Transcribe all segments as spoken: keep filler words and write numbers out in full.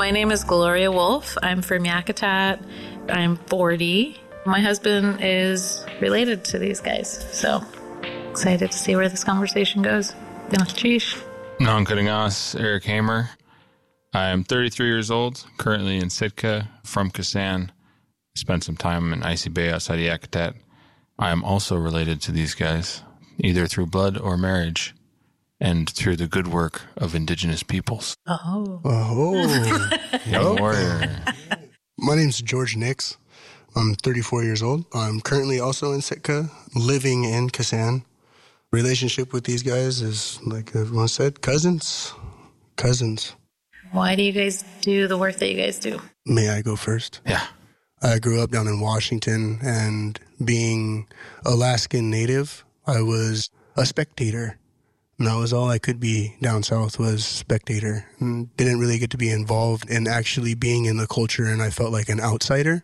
My name is Gloria Wolf. I'm from Yakutat. I'm forty. My husband is related to these guys, so excited to see where this conversation goes. Sheesh. Nonkadangas, Eric Hamer. I'm thirty-three years old, currently in Sitka, from Kasan. Spent some time in Icy Bay outside of Yakutat. I am also related to these guys, either through blood or marriage, and through the good work of indigenous peoples. Oh. Oh. Young warrior. My name's George Nix. I'm thirty-four years old. I'm currently also in Sitka, living in Kasan. Relationship with these guys is, like everyone said, cousins. Cousins. Why do you guys do the work that you guys do? May I go first? Yeah. I grew up down in Washington, and being Alaskan native, I was a spectator. And that was all I could be down south, was spectator. And didn't really get to be involved in actually being in the culture, and I felt like an outsider.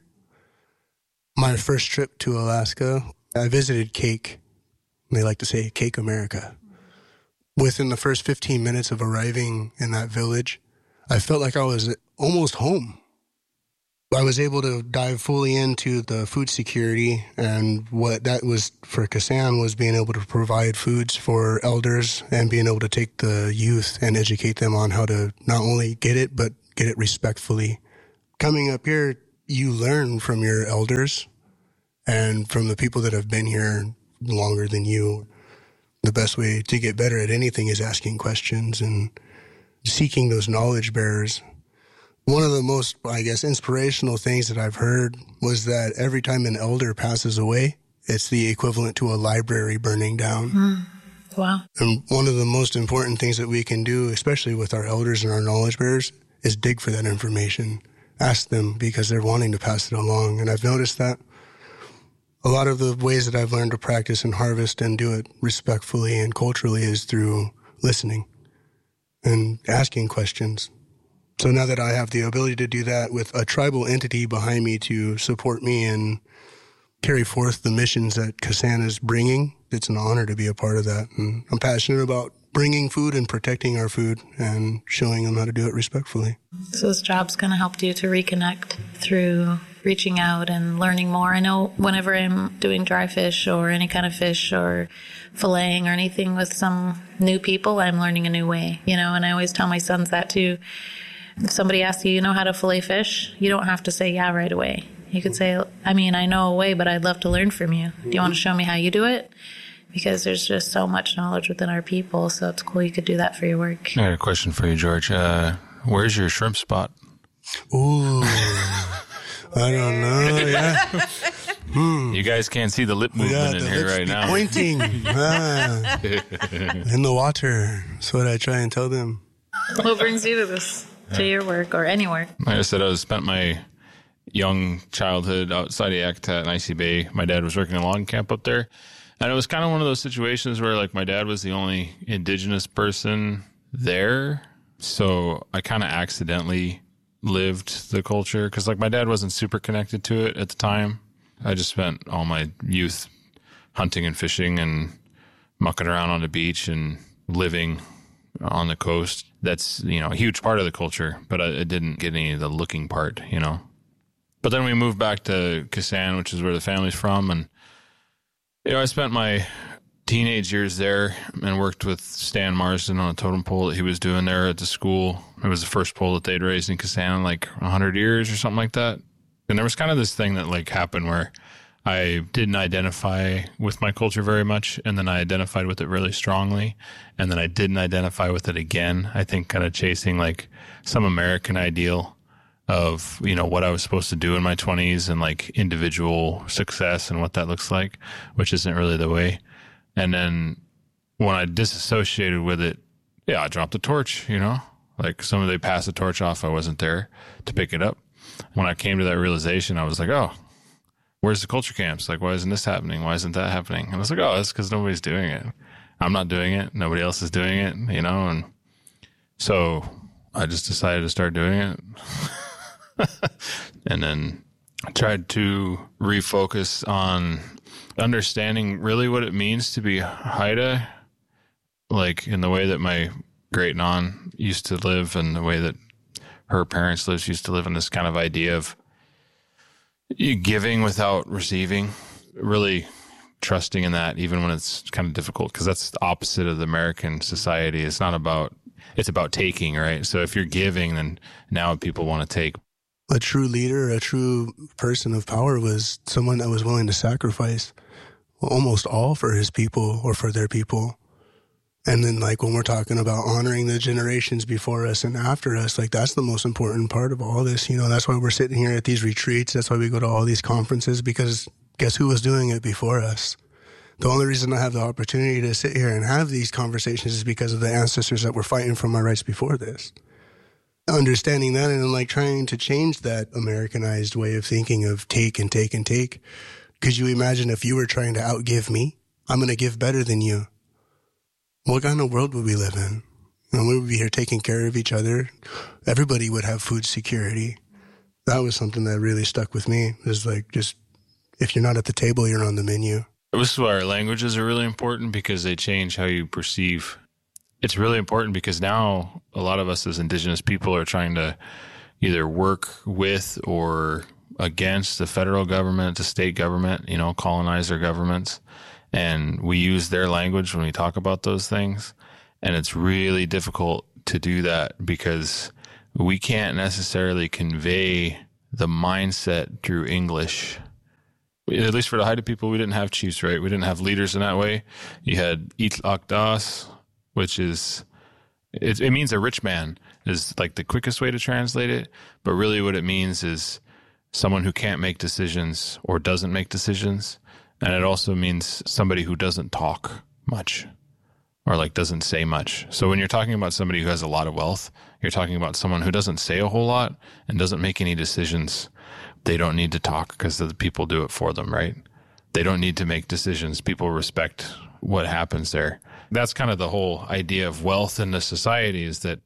My first trip to Alaska, I visited Cake. They like to say Cake America. Within the first fifteen minutes of arriving in that village, I felt like I was almost home. I was able to dive fully into the food security, and what that was for Kasan was being able to provide foods for elders and being able to take the youth and educate them on how to not only get it, but get it respectfully. Coming up here, you learn from your elders and from the people that have been here longer than you. The best way to get better at anything is asking questions and seeking those knowledge bearers. One of the most, I guess, inspirational things that I've heard was that every time an elder passes away, it's the equivalent to a library burning down. Mm. Wow. And one of the most important things that we can do, especially with our elders and our knowledge bearers, is dig for that information. Ask them, because they're wanting to pass it along. And I've noticed that a lot of the ways that I've learned to practice and harvest and do it respectfully and culturally is through listening and asking questions. So now that I have the ability to do that with a tribal entity behind me to support me and carry forth the missions that Kasan is bringing, it's an honor to be a part of that. And I'm passionate about bringing food and protecting our food and showing them how to do it respectfully. So this job's going to help you to reconnect through reaching out and learning more. I know whenever I'm doing dry fish or any kind of fish or filleting or anything with some new people, I'm learning a new way, you know, and I always tell my sons that too. If somebody asks you, you know how to fillet fish, you don't have to say yeah right away. You could say, I mean, I know a way, but I'd love to learn from you. Do you want to show me how you do it? Because there's just so much knowledge within our people, so it's cool you could do that for your work. I got a question for you, George. Uh, where's your shrimp spot? Ooh, I don't know, yeah. Hmm. You guys can't see the lip movement yeah, in here right now. Pointing ah, in the water. That's what I try and tell them. What brings you to this? To your work or any work? Like I said, I spent my young childhood outside of Yakutat and Icy Bay. My dad was working a log camp up there. And it was kind of one of those situations where, like, my dad was the only indigenous person there. So I kind of accidentally lived the culture because, like, my dad wasn't super connected to it at the time. I just spent all my youth hunting and fishing and mucking around on the beach and living on the coast. That's, you know, a huge part of the culture, but I, I didn't get any of the looking part, you know. But then we moved back to Kasan, which is where the family's from. And, you know, I spent my teenage years there and worked with Stan Marsden on a totem pole that he was doing there at the school. It was the first pole that they'd raised in Kasan in like one hundred years or something like that. And there was kind of this thing that like happened where I didn't identify with my culture very much, and then I identified with it really strongly, and then I didn't identify with it again. I think kind of chasing like some American ideal of, you know, what I was supposed to do in my twenties and like individual success and what that looks like, which isn't really the way. And then when I disassociated with it, yeah, I dropped the torch, you know, like somebody passed the torch off. I wasn't there to pick it up. When I came to that realization, I was like, oh, where's the culture camps? Like, why isn't this happening? Why isn't that happening? And I was like, oh, that's because nobody's doing it. I'm not doing it. Nobody else is doing it, you know? And so I just decided to start doing it. And then I tried to refocus on understanding really what it means to be Haida, like in the way that my great non used to live and the way that her parents lived. She used to live in this kind of idea of giving without receiving, really trusting in that, even when it's kind of difficult, because that's the opposite of the American society. It's not about, it's about taking, right? So if you're giving, then now people want to take. A true leader, a true person of power was someone that was willing to sacrifice almost all for his people or for their people. And then, like, when we're talking about honoring the generations before us and after us, like, that's the most important part of all this. You know, that's why we're sitting here at these retreats. That's why we go to all these conferences, because guess who was doing it before us? The only reason I have the opportunity to sit here and have these conversations is because of the ancestors that were fighting for my rights before this. Understanding that and, like, trying to change that Americanized way of thinking of take and take and take. Could you imagine if you were trying to outgive me? I'm going to give better than you. What kind of world would we live in? You know, we would be here taking care of each other. Everybody would have food security. That was something that really stuck with me. It was like, just, if you're not at the table, you're on the menu. This is why our languages are really important, because they change how you perceive. It's really important because now a lot of us as Indigenous people are trying to either work with or against the federal government, the state government, you know, colonizer governments. And we use their language when we talk about those things. And it's really difficult to do that because we can't necessarily convey the mindset through English. At least for the Haida people, we didn't have chiefs, right? We didn't have leaders in that way. You had Itlakdas, which is, it, it means a rich man, is like the quickest way to translate it. But really what it means is someone who can't make decisions or doesn't make decisions. And it also means somebody who doesn't talk much or like doesn't say much. So when you're talking about somebody who has a lot of wealth, you're talking about someone who doesn't say a whole lot and doesn't make any decisions. They don't need to talk because the people do it for them, right? They don't need to make decisions. People respect what happens there. That's kind of the whole idea of wealth in the society, is that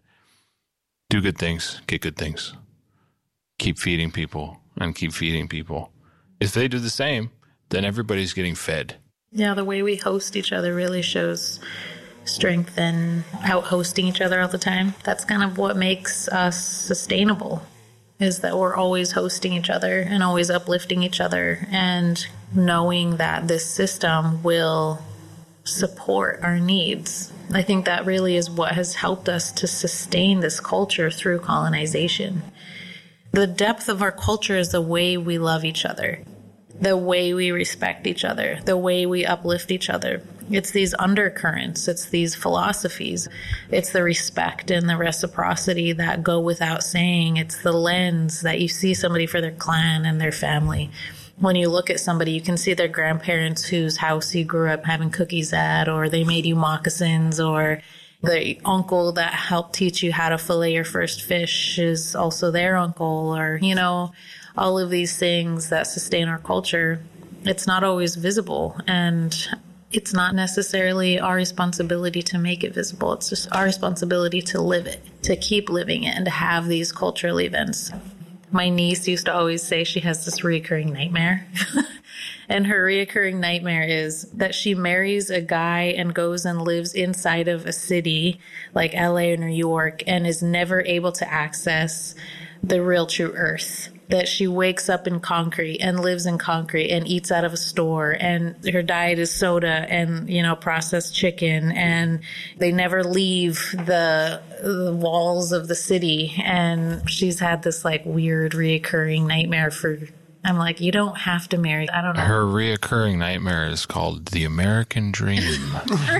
do good things, get good things. Keep feeding people and keep feeding people. If they do the same, then everybody's getting fed. Yeah, the way we host each other really shows strength and out hosting each other all the time. That's kind of what makes us sustainable, is that we're always hosting each other and always uplifting each other and knowing that this system will support our needs. I think that really is what has helped us to sustain this culture through colonization. The depth of our culture is the way we love each other, the way we respect each other, the way we uplift each other. It's these undercurrents, it's these philosophies, it's the respect and the reciprocity that go without saying. It's the lens that you see somebody for their clan and their family. When you look at somebody, you can see their grandparents whose house you grew up having cookies at, or they made you moccasins, or the uncle that helped teach you how to fillet your first fish is also their uncle, or, you know, all of these things that sustain our culture. It's not always visible, and it's not necessarily our responsibility to make it visible. It's just our responsibility to live it, to keep living it, and to have these cultural events. My niece used to always say she has this recurring nightmare. And her reoccurring nightmare is that she marries a guy and goes and lives inside of a city like L A or New York and is never able to access the real true earth. That she wakes up in concrete and lives in concrete and eats out of a store, and her diet is soda and, you know, processed chicken, and they never leave the, the walls of the city. And she's had this like weird reoccurring nightmare for, I'm like, you don't have to marry. I don't know. Her reoccurring nightmare is called the American Dream. Right.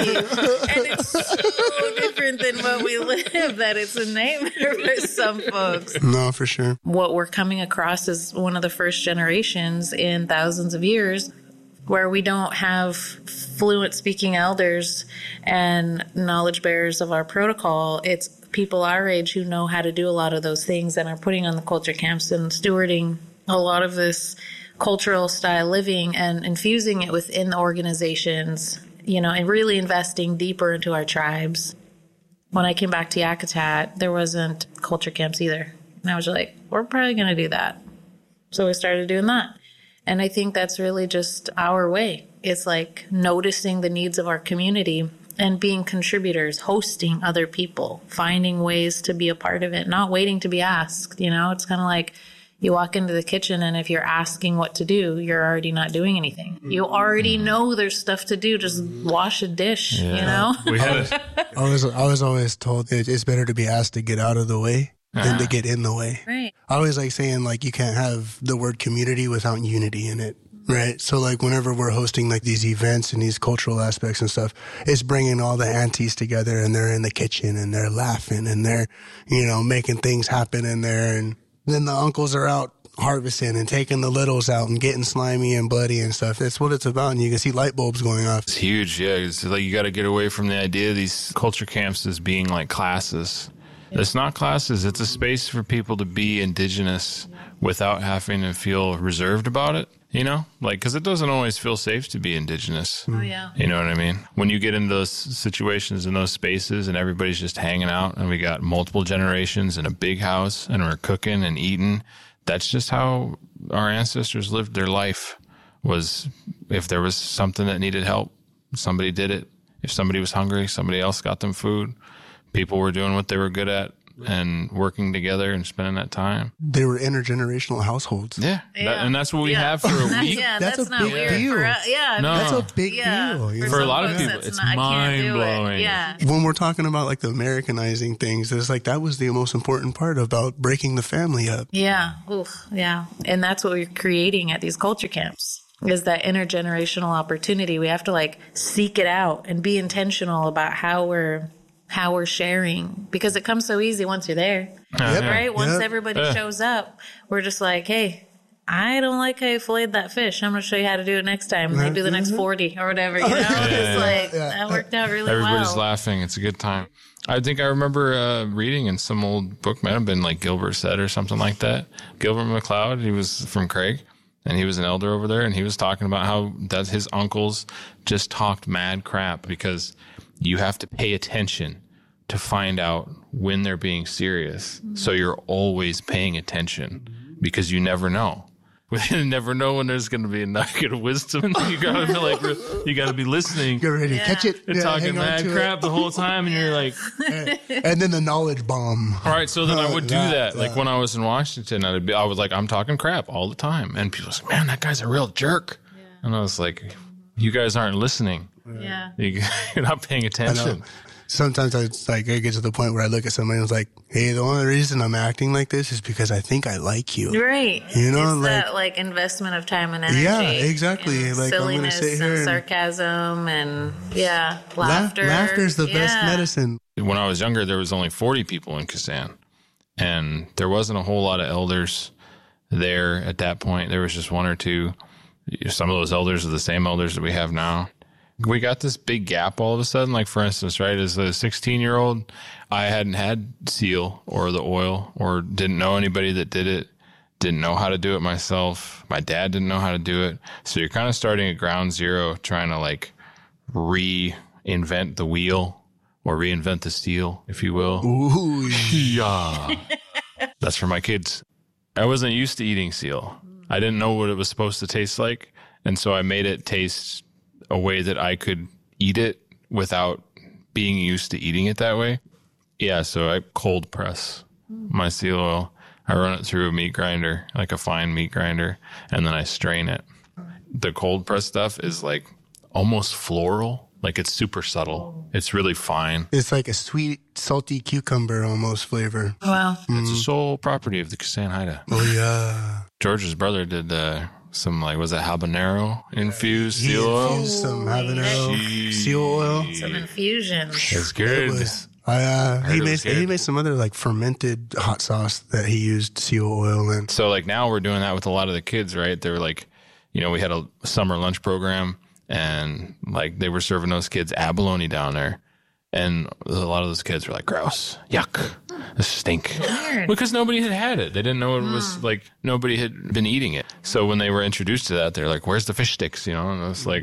And it's so different than what we live, that it's a nightmare for some folks. No, for sure. What we're coming across is one of the first generations in thousands of years where we don't have fluent speaking elders and knowledge bearers of our protocol. It's people our age who know how to do a lot of those things and are putting on the culture camps and stewarding a lot of this cultural style living and infusing it within the organizations, you know, and really investing deeper into our tribes. When I came back to Yakutat, there wasn't culture camps either. And I was like, we're probably going to do that. So we started doing that. And I think that's really just our way. It's like noticing the needs of our community and being contributors, hosting other people, finding ways to be a part of it, not waiting to be asked. You know, it's kind of like you walk into the kitchen and if you're asking what to do, you're already not doing anything. You already know there's stuff to do. Just wash a dish, yeah. you know? We had a- I was I was always told it, it's better to be asked to get out of the way than uh-huh. to get in the way. Right. I always like saying, like, you can't have the word community without unity in it. Right. So like whenever we're hosting like these events and these cultural aspects and stuff, it's bringing all the aunties together and they're in the kitchen and they're laughing and they're, you know, making things happen in there. And then the uncles are out harvesting and taking the littles out and getting slimy and bloody and stuff. That's what it's about. And you can see light bulbs going off. It's huge. Yeah. It's like you got to get away from the idea of these culture camps as being like classes. It's not classes. It's a space for people to be indigenous without having to feel reserved about it. You know, like, because it doesn't always feel safe to be indigenous. Oh, yeah. You know what I mean? When you get into those situations in those spaces and everybody's just hanging out and we got multiple generations in a big house and we're cooking and eating, that's just how our ancestors lived their life. Was if there was something that needed help, somebody did it. If somebody was hungry, somebody else got them food. People were doing what they were good at and working together and spending that time. They were intergenerational households. Yeah. Yeah. That, and that's what we Yeah. have for a week. yeah, That's that's, a not big weird deal. for us. Yeah, No. That's a big yeah, deal. you for, know? For a some lot of folks, people, that's it's not, I can't do it. mind-blowing. Yeah, When we're talking about like the Americanizing things, it's like that was the most important part about breaking the family up. yeah, Oof, yeah, and that's what we're creating at these culture camps. Is that intergenerational opportunity? We have to like seek it out and be intentional about how we're how we're sharing, because it comes so easy once you're there. Yep. Right? Once Yep. everybody Yeah. shows up, we're just like, hey, I don't like how you filleted that fish. I'm going to show you how to do it next time. And they do the next forty or whatever, you know? It's like, that worked out really Everybody's well. laughing. It's a good time. I think I remember uh, reading in some old book, might have been like Gilbert Said or something like that. Gilbert MacLeod, he was from Craig, and he was an elder over there, and he was talking about how that his uncles just talked mad crap because you have to pay attention to find out when they're being serious. So you're always paying attention because you never know. You never know when there's going to be a nugget of wisdom. You gotta be like, you gotta be listening. Get ready to Yeah. catch it. They're Yeah, talking hang on mad to crap it. the whole time, and you're like, And then the knowledge bomb. all right, so then I would do That- that. Like that. when I was in Washington, I'd be, I was like, I'm talking crap all the time. And people was like, man, that guy's a real jerk. And I was like, you guys aren't listening. Yeah. You- You're not paying I attention. know. Sometimes I it's like I get to the point where I look at somebody and it's like, hey, the only reason I'm acting like this is because I think I like you. Right. You know, it's like- that like investment of time and energy. Yeah, exactly. and Like, I'm gonna silliness sit here and and- sarcasm and yeah, Laugh- laughter. Laughter's the best Yeah. medicine. When I was younger, there was only forty people in Kasan, and there wasn't a whole lot of elders there at that point. There was just one or two. Some of those elders are the same elders that we have now. We got this big gap all of a sudden. Like, for instance, right, as a sixteen-year-old, I hadn't had seal or the oil or didn't know anybody that did it, didn't know how to do it myself. My dad didn't know how to do it. So you're kind of starting at ground zero, trying to, like, reinvent the wheel or reinvent the steel, if you will. Ooh, Yeah. That's for my kids. I wasn't used to eating seal. I didn't know what it was supposed to taste like. And so I made it taste a way that I could eat it without being used to eating it that way. Yeah, so I cold press my seal oil. I run it through a meat grinder, like a fine meat grinder, and then I strain it. The cold press stuff is like almost floral. Like it's super subtle. It's really fine. it's like a sweet, salty cucumber almost flavor. Wow. It's the sole property of the Kasan Haida. Oh yeah. George's brother did uh, some, like, was it habanero infused He seal oil? infused some habanero Jeez. seal oil. Some infusions. It's It good. was. I, uh, heard he it made was good. he made some other like fermented hot sauce that he used seal oil in. So, like, now we're doing that with a lot of the kids, right? They were like, you know, we had a summer lunch program, and, like, they were serving those kids abalone down there. And a lot of those kids were like, gross, yuck, this stink. Weird. Because nobody had had it. They didn't know it was, like, nobody had been eating it. So when they were introduced to that, they're like, where's the fish sticks? You know, and I was like,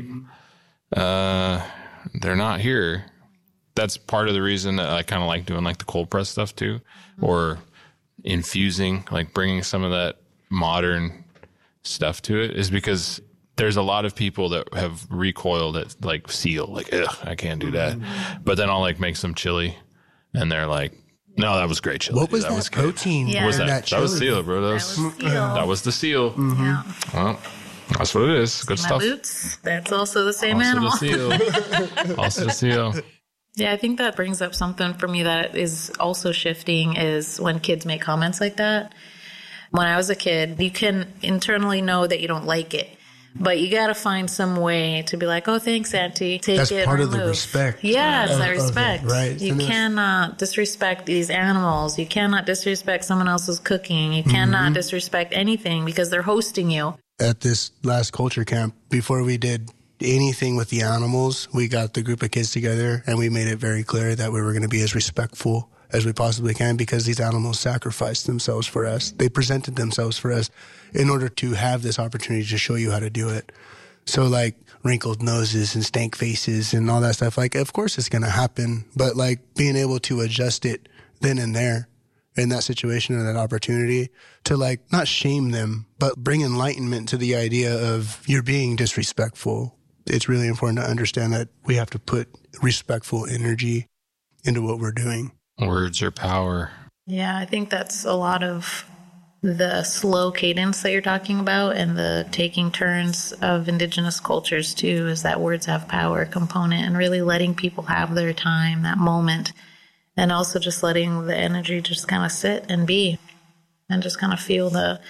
uh, they're not here. That's part of the reason that I kind of like doing, like, the cold press stuff too, or infusing, like bringing some of that modern stuff to it, is because there's a lot of people that have recoiled at like seal, like, ugh, I can't do that. But then I'll like make some chili and they're like, no, that was great chili. What was that? that, was protein? Yeah. What was in that? That, chili? was seal, bro. That was, That was seal. that was the seal. Mm-hmm. Yeah. Well, that's what it is. Good My stuff. boots, that's also the same Also animal. the seal. Also the seal. Yeah, I think that brings up something for me that is also shifting is when kids make comments like that. When I was a kid, you can internally know that you don't like it, but you got to find some way to be like, oh, thanks, Auntie. Take That's it, part remove. of the respect. Yeah, it's of- that of it, respect. right? You And it's- cannot disrespect these animals. You cannot disrespect someone else's cooking. You Mm-hmm. cannot disrespect anything because they're hosting you. At this last culture camp, before we did anything with the animals, we got the group of kids together and we made it very clear that we were going to be as respectful as we possibly can because these animals sacrificed themselves for us. They presented themselves for us in order to have this opportunity to show you how to do it. So like wrinkled noses and stank faces and all that stuff, like, of course it's going to happen, but like being able to adjust it then and there in that situation or that opportunity to like not shame them, but bring enlightenment to the idea of you're being disrespectful. It's really important to understand that we have to put respectful energy into what we're doing. Words are power. Yeah, I think that's a lot of the slow cadence that you're talking about and the taking turns of indigenous cultures too, is that words have power component and really letting people have their time, that moment, and also just letting the energy just kind of sit and be and just kind of feel the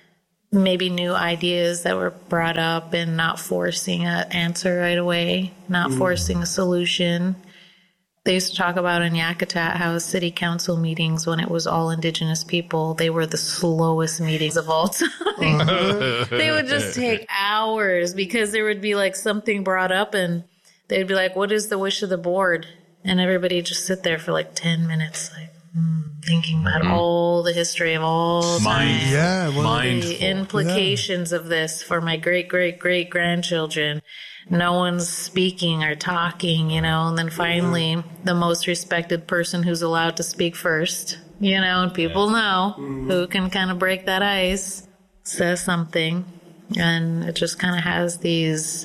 maybe new ideas that were brought up and not forcing an answer right away, not mm. forcing a solution. They used to talk about in Yakutat how city council meetings, when it was all indigenous people, they were the slowest meetings of all time. Uh-huh. They would just take hours because there would be like something brought up and they'd be like, what is the wish of the board? And everybody would just sit there for like ten minutes, like mm, thinking about mm-hmm. all the history of all time. Mind, yeah, Mindful. The implications yeah. of this for my great, great, great grandchildren. No one's speaking or talking, you know, and then finally the most respected person who's allowed to speak first, you know, and people know who can kind of break that ice, says something, and it just kind of has these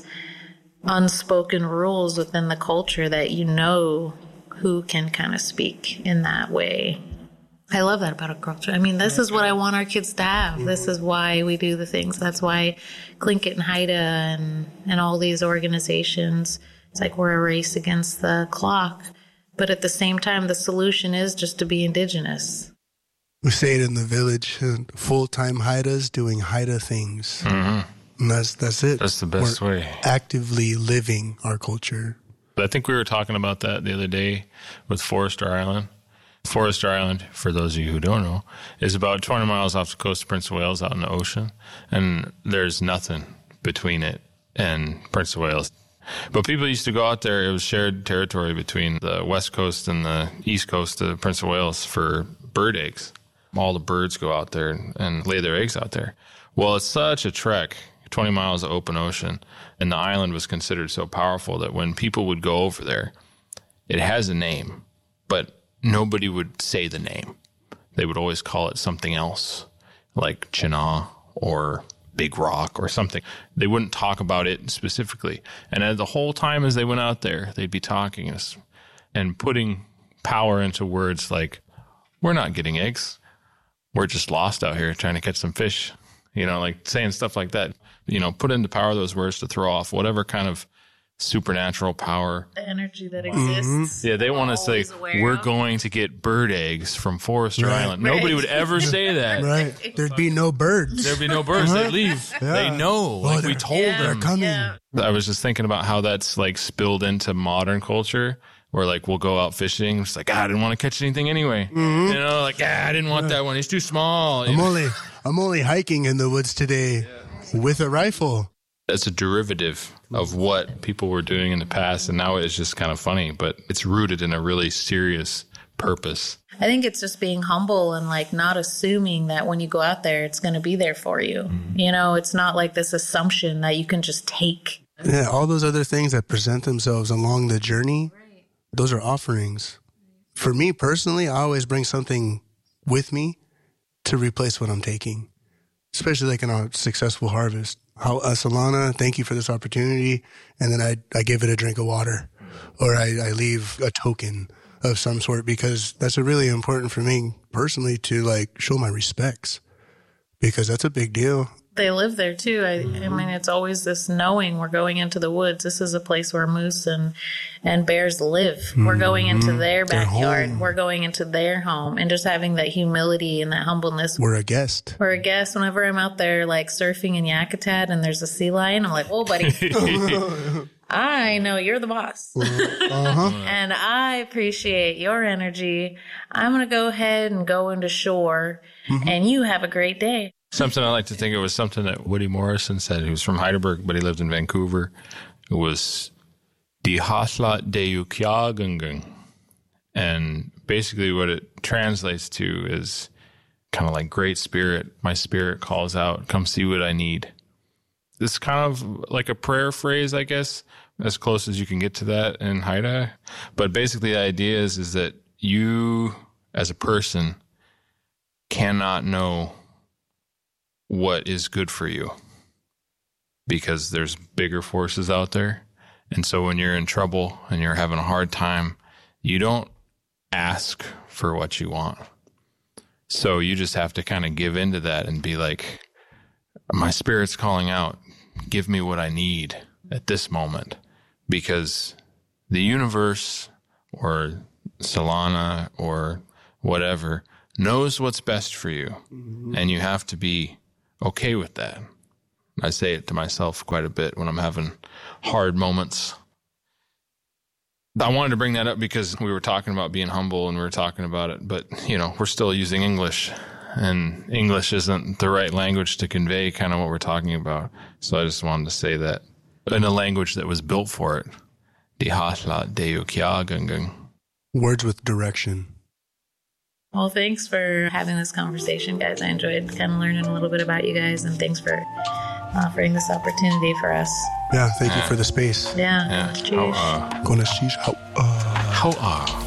unspoken rules within the culture that you know who can kind of speak in that way. I love that about our culture. I mean, this is what I want our kids to have. This is why we do the things. That's why Tlingit and Haida and, and all these organizations, it's like we're a race against the clock. But at the same time, the solution is just to be indigenous. We say it in the village, full-time Haidas doing Haida things. Mm-hmm. And that's, that's it. That's the best we're way. Actively living our culture. But I think we were talking about that the other day with Forester Island. Forester Island, for those of you who don't know, is about twenty miles off the coast of Prince of Wales out in the ocean. And there's nothing between it and Prince of Wales. But people used to go out there. It was shared territory between the west coast and the east coast of Prince of Wales for bird eggs. All the birds go out there and lay their eggs out there. Well, it's such a trek, twenty miles of open ocean. And the island was considered so powerful that when people would go over there, it has a name, but nobody would say the name. They would always call it something else, like Chinaa or Big Rock or something. They wouldn't talk about it specifically. And the whole time as they went out there, they'd be talking and putting power into words like, we're not getting eggs. We're just lost out here trying to catch some fish. You know, like saying stuff like that. You know, put into power those words to throw off whatever kind of supernatural power. The energy that exists. Yeah, they want to say, we're of. going to get bird eggs from Forester right. Island. Right. Nobody would ever say that. Right. There'd be no birds. There'd be no birds. They'd leave. Yeah. They know. Well, like we told yeah. them. They're coming. Yeah. I was just thinking about how that's like spilled into modern culture. Where like we'll go out fishing, it's like, ah, I didn't want to catch anything anyway. Mm-hmm. You know, like, ah, I didn't want yeah. that one. It's too small. I'm only, I'm only hiking in the woods today yeah. with a rifle. That's a derivative of what people were doing in the past, and now it's just kind of funny, but it's rooted in a really serious purpose. I think it's just being humble and like not assuming that when you go out there, it's going to be there for you. Mm-hmm. You know, it's not like this assumption that you can just take. Yeah, all those other things that present themselves along the journey. Those are offerings. For me personally, I always bring something with me to replace what I'm taking. especially like in a successful harvest. How, uh, Solana, thank you for this opportunity. And then I, I give it a drink of water, or I, I leave a token of some sort, because that's a really important for me personally to like show my respects, because that's a big deal. They live there too. I, I mean, it's always this knowing we're going into the woods. This is a place where moose and, and bears live. Mm-hmm. We're going into their backyard. Their we're going into their home, and just having that humility and that humbleness. We're a guest. We're a guest. Whenever I'm out there like surfing in Yakutat and there's a sea lion, I'm like, oh, buddy, I know you're the boss. Uh-huh. And I appreciate your energy. I'm going to go ahead and go into shore, mm-hmm. and you have a great day. Something I like to think it was something that Woody Morrison said. He was from Heidelberg, but he lived in Vancouver. It was Die Haslat Deyukyagungung. And basically what it translates to is kind of like great spirit. My spirit calls out, come see what I need. This is kind of like a prayer phrase, I guess, as close as you can get to that in Haida. But basically the idea is, is that you as a person cannot know what is good for you, because there's bigger forces out there. And so when you're in trouble and you're having a hard time, you don't ask for what you want. So you just have to kind of give into that and be like, my spirit's calling out, give me what I need at this moment, because the universe or Solana or whatever knows what's best for you. Mm-hmm. And you have to be okay with that. I say it to myself quite a bit when I'm having hard moments. I wanted to bring that up because we were talking about being humble and we were talking about it, but you know, we're still using English, and English isn't the right language to convey kind of what we're talking about. So I just wanted to say that in a language that was built for it. Die Haslat Deyukyagungung. Words with direction. Well, thanks for having this conversation, guys. I enjoyed kind of learning a little bit about you guys, and thanks for offering this opportunity for us. Yeah, thank yeah. you for the space. Yeah. yeah. Cheers. How, uh,